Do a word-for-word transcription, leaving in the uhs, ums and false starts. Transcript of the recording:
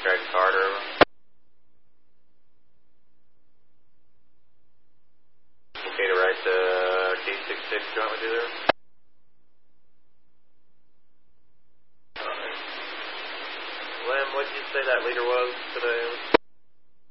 Dragon Carter. Okay to right to D sixty-six joint with you there. Alright. Lem, what did you say that leader was today?